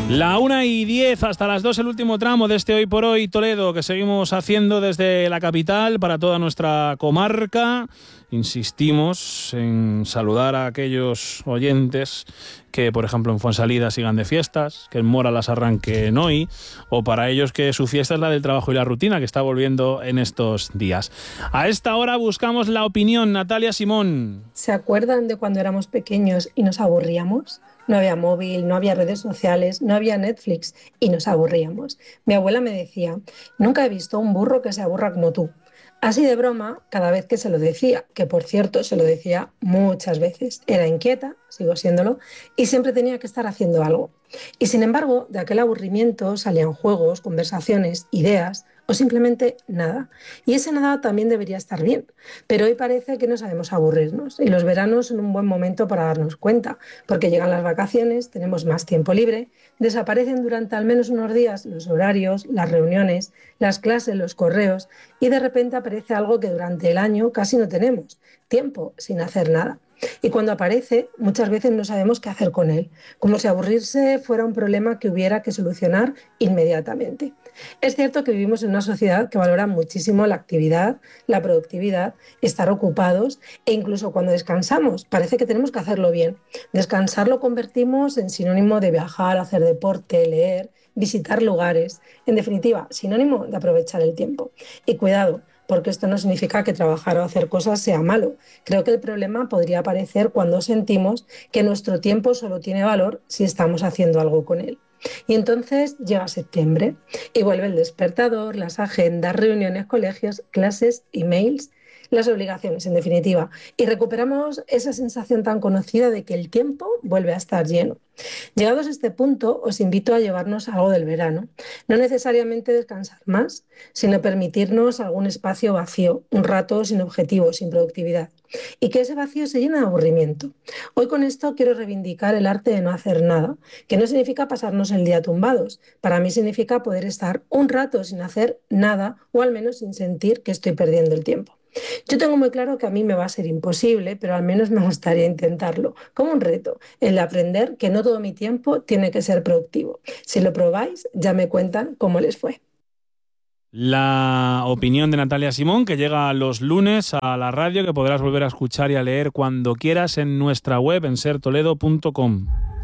La 1:10 hasta las 2, el último tramo de este Hoy por Hoy Toledo, que seguimos haciendo desde la capital para toda nuestra comarca. Insistimos en saludar a aquellos oyentes que, por ejemplo, en Fuensalida sigan de fiestas, que en Mora las arranquen hoy, o para ellos que su fiesta es la del trabajo y la rutina, que está volviendo en estos días. A esta hora buscamos la opinión. Natalia Simón. ¿Se acuerdan de cuando éramos pequeños y nos aburríamos? No había móvil, no había redes sociales, no había Netflix y nos aburríamos. Mi abuela me decía, nunca he visto un burro que se aburra como tú. Así de broma, cada vez que se lo decía, que por cierto se lo decía muchas veces, era inquieta, sigo siéndolo, y siempre tenía que estar haciendo algo. Y sin embargo, de aquel aburrimiento salían juegos, conversaciones, ideas o simplemente nada. Y ese nada también debería estar bien, pero hoy parece que no sabemos aburrirnos y los veranos son un buen momento para darnos cuenta, porque llegan las vacaciones, tenemos más tiempo libre, desaparecen durante al menos unos días los horarios, las reuniones, las clases, los correos y de repente aparece algo que durante el año casi no tenemos, tiempo sin hacer nada. Y cuando aparece, muchas veces no sabemos qué hacer con él, como si aburrirse fuera un problema que hubiera que solucionar inmediatamente. Es cierto que vivimos en una sociedad que valora muchísimo la actividad, la productividad, estar ocupados e incluso cuando descansamos parece que tenemos que hacerlo bien. Descansar lo convertimos en sinónimo de viajar, hacer deporte, leer, visitar lugares, en definitiva, sinónimo de aprovechar el tiempo. Y cuidado, porque esto no significa que trabajar o hacer cosas sea malo. Creo que el problema podría aparecer cuando sentimos que nuestro tiempo solo tiene valor si estamos haciendo algo con él. Y entonces llega septiembre y vuelve el despertador, las agendas, reuniones, colegios, clases, emails, las obligaciones, en definitiva. Y recuperamos esa sensación tan conocida de que el tiempo vuelve a estar lleno. Llegados a este punto, os invito a llevarnos algo del verano. No necesariamente descansar más, sino permitirnos algún espacio vacío, un rato sin objetivo, sin productividad. Y que ese vacío se llene de aburrimiento. Hoy con esto quiero reivindicar el arte de no hacer nada, que no significa pasarnos el día tumbados. Para mí significa poder estar un rato sin hacer nada, o al menos sin sentir que estoy perdiendo el tiempo. Yo tengo muy claro que a mí me va a ser imposible, pero al menos me gustaría intentarlo, como un reto, el de aprender que no todo mi tiempo tiene que ser productivo. Si lo probáis, ya me cuentan cómo les fue. La opinión de Natalia Simón, que llega los lunes a la radio, que podrás volver a escuchar y a leer cuando quieras en nuestra web, en sertoledo.com.